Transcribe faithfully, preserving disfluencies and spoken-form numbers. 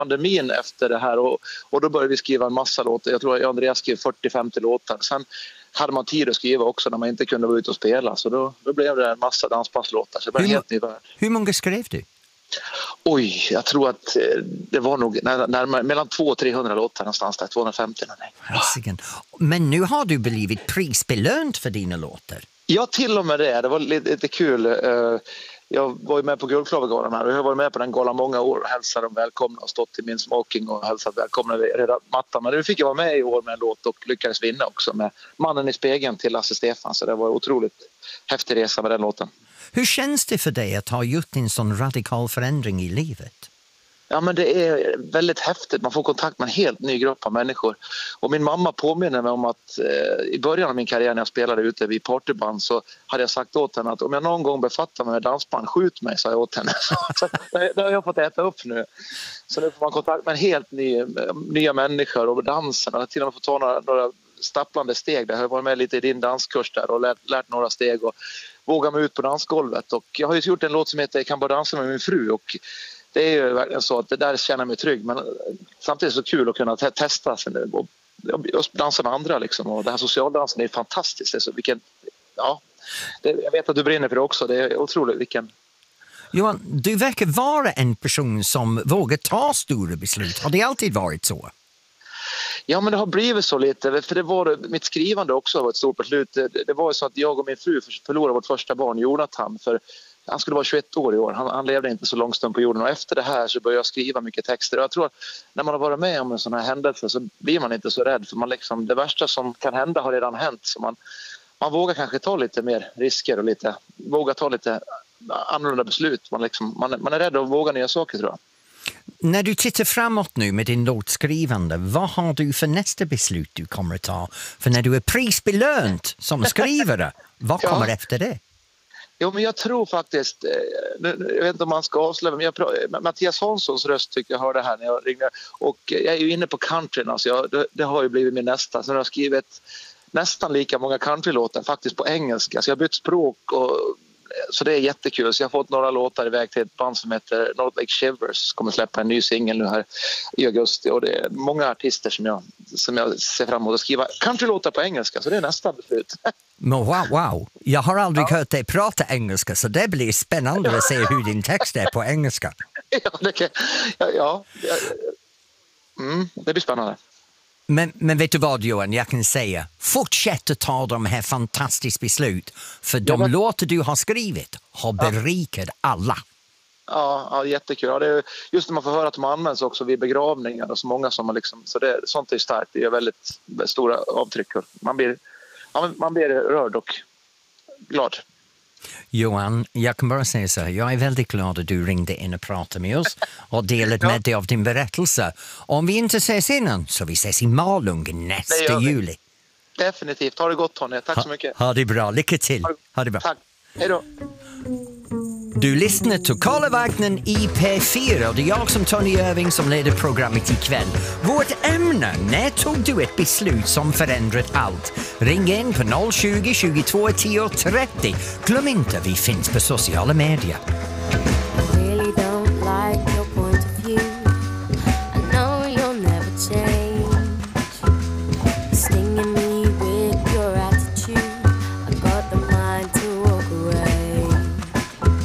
pandemin efter det här och, och då började vi skriva en massa låtar. Jag tror att Andreas skrev fyrtio femtio låtar. Sen hade man tid att skriva också när man inte kunde vara ute och spela. Så då, då blev det en massa danspasslåtar. Så det var en helt ny värld. Hur många skrev du? Oj, jag tror att det var nog närmare, mellan tvåhundra och trehundra låtar någonstans där, tvåhundrafemtio. Nej. Men nu har du blivit prisbelönt för dina låtar. Ja, till och med det. Det var lite, lite kul. Jag var ju med på Guldklavergalan här och jag har varit med på den galan många år och hälsat dem välkomna och stått i min smoking och hälsat välkomna vid reda mattan. Men nu fick jag vara med i år med en låt och lyckades vinna också med Mannen i spegeln till Lasse Stefan. Så det var en otroligt häftig resa med den låten. Hur känns det för dig att ha gjort en sån radikal förändring i livet? Ja, men det är väldigt häftigt. Man får kontakt med en helt ny grupp av människor. Och min mamma påminner mig om att eh, i början av min karriär när jag spelade ute vid partyband så hade jag sagt åt henne att om jag någon gång befattar mig med dansband, skjut mig, sa jag åt henne. Så det har jag fått äta upp nu. Så nu får man kontakt med en helt ny, nya människor och dansen. Och till och med få ta några, några stapplande steg. Jag har varit med lite i din danskurs där och lärt, lärt några steg och vågat mig ut på dansgolvet. Och jag har ju gjort en låt som heter Jag kan bara dansa med min fru och det är ju verkligen så att det där känner mig trygg, men samtidigt så kul att kunna te- testa och, och dansa med andra liksom. Och den här socialdansen är fantastiskt. Det är så, vilken, ja, det, jag vet att du brinner för det också. Det är otroligt vilken... Johan, du verkar vara en person som vågar ta stora beslut. Har det alltid varit så? Ja, men det har blivit så lite, för det var mitt skrivande också var ett stort beslut. Det, det var ju så att jag och min fru förlorade vårt första barn, Jonathan, för han skulle vara tjugoett år i år. Han, han levde inte så lång stund på jorden och efter det här så började jag skriva mycket texter. Och jag tror att när man har varit med om en sån här händelse så blir man inte så rädd, för man liksom, det värsta som kan hända har redan hänt. Så man, man vågar kanske ta lite mer risker och lite, vågar ta lite annorlunda beslut. Man, liksom, man, man är rädd att våga nya saker, tror jag. När du tittar framåt nu med din låtskrivande, vad har du för nästa beslut du kommer att ta? För när du är prisbelönt som skrivare, vad kommer ja. efter det? Jo, men jag tror faktiskt, jag vet inte om man ska avslöja, men jag, Mattias Hanssons röst tycker jag hörde här när jag ringde. Och jag är ju inne på countryn, alltså jag, det, det har ju blivit min nästa. Så jag har skrivit nästan lika många countrylåtar faktiskt på engelska. Så jag har bytt språk och så det är jättekul. Så jag har fått några låtar iväg till ett band som heter North Lake Shivers. Kommer släppa en ny singel nu här i augusti. Och det är många artister som jag, som jag ser fram emot att skriva countrylåtar på engelska. Så det är nästa beslut. Men wow, wow. Jag har aldrig ja. hört dig prata engelska, så det blir spännande att se hur din text är på engelska. Ja, det, kan, ja, ja. Mm, det blir spännande. Men, men vet du vad, Johan, jag kan säga, fortsätt att ta de här fantastiska beslut, för de ja, men... låtar du har skrivit har berikat ja. alla. Ja, ja, jättekul. Ja, det är just när man får höra att de används också vid begravningar och så många som har liksom, så det, sånt är starkt. Det är väldigt stora avtryck. Man blir, ja, man blir rörd och glad. Johan, jag kan bara säga så här, jag är väldigt glad att du ringde in och pratade med oss och delade ja. med dig av din berättelse. Om vi inte ses innan så vi ses i Malung nästa juli. Definitivt. Ha det gott, Tony. Tack ha, så mycket. Ha det bra. Lycka till. Ha, ha det bra. Tack. Hej då. Du lyssnar till Karlavagnen i P fyra och det är jag som Tony Irving som leder programmet ikväll. Vårt ämne, när tog du ett beslut som förändrat allt? Ring in på noll tjugo, tjugotvå, tio, trettio. Glöm inte, vi finns på sociala medier. I really don't like